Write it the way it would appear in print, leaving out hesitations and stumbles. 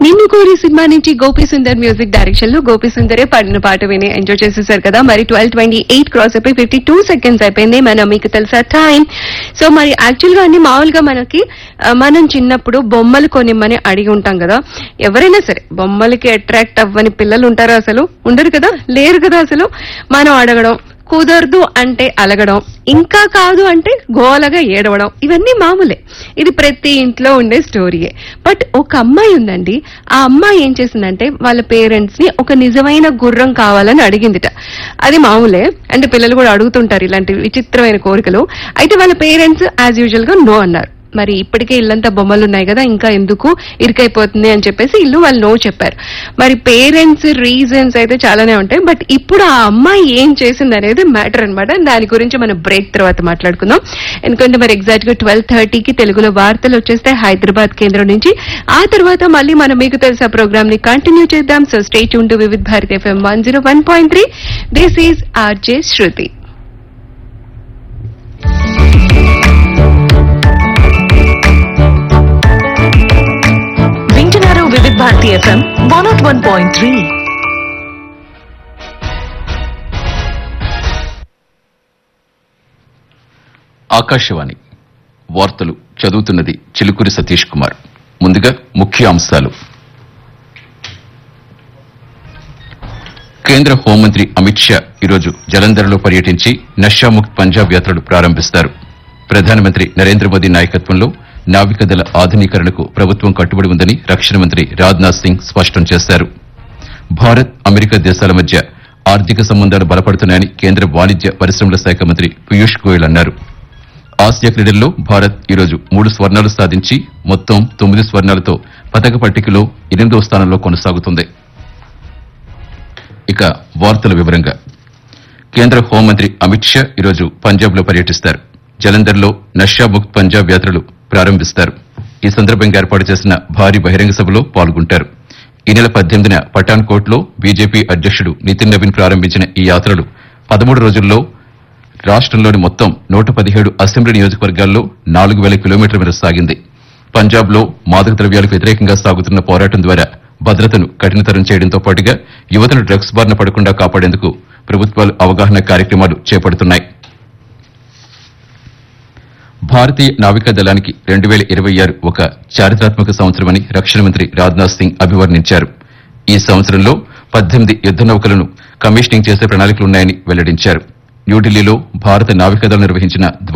నిన్ను కోరి సినిమా నుంచి గోపి సుందర్ మ్యూజిక్ డైరెక్షన్ లో గోపి సుందరే పాడిన పాట విని ఎంజాయ్ చేసేసారు కదా. మరి 12:28 క్రాస్ అయిపోయి 52 సెకండ్స్ అయిపోయింది. మనం మీకు తెలుసా టైం. సో మరి యాక్చువల్ గా అన్ని మామూలుగా మనం చిన్నప్పుడు బొమ్మలు కొనిమ్మని అడిగి ఉంటాం కదా. ఎవరైనా సరే బొమ్మలకి అట్రాక్ట్ అవ్వని పిల్లలు ఉంటారా? అసలు ఉండరు కదా, లేరు కదా. అసలు మనం అడగడం, కుదరదు అంటే అలగడం, ఇంకా కాదు అంటే గోలగా ఏడవడం, ఇవన్నీ మామూలే. ఇది ప్రతి ఇంట్లో ఉండే స్టోరీయే. బట్ ఒక అమ్మాయి ఉందండి. ఆ అమ్మాయి ఏం చేసిందంటే వాళ్ళ పేరెంట్స్ ని ఒక నిజమైన గుర్రం కావాలని అడిగిందిట. అది మామూలే, అంటే పిల్లలు కూడా అడుగుతుంటారు ఇలాంటి విచిత్రమైన కోరికలు. అయితే వాళ్ళ పేరెంట్స్ యాజ్ యూజువల్ గా నో అన్నారు. మరి ఇప్పటికే ఇల్లంతా బొమ్మలు ఉన్నాయి కదా, ఇంకా ఎందుకు ఇరుకైపోతుంది అని చెప్పేసి ఇల్లు వాళ్ళు నో చెప్పారు. మరి పేరెంట్స్ రీజన్స్ అయితే చాలానే ఉంటాయి. బట్ ఇప్పుడు ఆ అమ్మాయి ఏం చేసింది అనేది మ్యాటర్ అనమాట. దాని గురించి మనం బ్రేక్ తర్వాత మాట్లాడుకుందాం. ఎందుకంటే మరి ఎగ్జాక్ట్ గా 12:30కి తెలుగులో వార్తలు వచ్చేస్తే హైదరాబాద్ కేంద్రం నుంచి. ఆ తర్వాత మళ్ళీ మనం మీకు తెలుసా ప్రోగ్రామ్ ని కంటిన్యూ చేద్దాం. So stay tune to Vividh Bharati FM 101.3. This is RJ శృతి. వివిధ భారతి FM 101.3. ఆకాశవాణి వార్తలు చదువుతున్నది చిలుకూరి సతీష్ కుమార్. ముందుగా ముఖ్య అంశాలు. కేంద్ర హోంమంత్రి అమిత్ షా ఈరోజు జలంధర్లో పర్యటించి నషాముక్త్ పంజాబ్ యాత్రను ప్రారంభిస్తారు. ప్రధానమంత్రి నరేంద్ర మోదీ నాయకత్వంలో నావికాదళ ఆధునీకరణకు ప్రభుత్వం కట్టుబడి ఉందని రక్షణ మంత్రి రాజ్నాథ్ సింగ్ స్పష్టం చేశారు. భారత్ అమెరికా దేశాల మధ్య ఆర్థిక సంబంధాలు బలపడుతున్నాయని కేంద్ర వాణిజ్య పరిశ్రమల శాఖ మంత్రి పీయూష్ గోయల్ అన్నారు. ఆసియా క్రీడల్లో భారత్ ఈరోజు 3 స్వర్ణాలు సాధించి మొత్తం 9 స్వర్ణాలతో పతక పట్టికలో 8వ స్థానంలో కొనసాగుతుంది. ఇక వార్తల వివరంగా. కేంద్ర హోంమంత్రి అమిత్ షా ఈరోజు పంజాబ్ లో పర్యటిస్తారు. జలంధర్లో నషాముక్త్ పంజాబ్ యాత్రలు ప్రారంభిస్తారు. ఈ సందర్భంగా ఏర్పాటు చేసిన భారీ బహిరంగ సభలో పాల్గొంటారు. ఈ నెల 18న పఠాన్కోట్ లో బీజేపీ అధ్యక్షుడు నితిన్ నవీన్ ప్రారంభించిన ఈ యాత్రలు 13 రోజుల్లో రాష్ట్రంలోని మొత్తం 117 అసెంబ్లీ నియోజకవర్గాల్లో 4000 కిలోమీటర్ల మేర సాగింది. పంజాబ్ లో మాదక ద్రవ్యాలకు వ్యతిరేకంగా సాగుతున్న పోరాటం ద్వారా భద్రతను కఠినతరం చేయడంతో పాటుగా యువతను డ్రగ్స్ బారిన పడకుండా కాపాడేందుకు ప్రభుత్వాలు అవగాహన కార్యక్రమాలు చేపడుతున్నాయి. భారతీయ నావికాదళానికి 2026 ఒక చారిత్రాత్మక సంవత్సరమని రక్షణ మంత్రి రాజ్నాథ్ సింగ్ అభివర్ణించారు. ఈ సంవత్సరంలో 18 యుద్ద నౌకలను కమిషనింగ్ చేసే ప్రణాళికలున్నాయని వెల్లడించారు. న్యూఢిల్లీలో భారత నావికాదళం నిర్వహించిన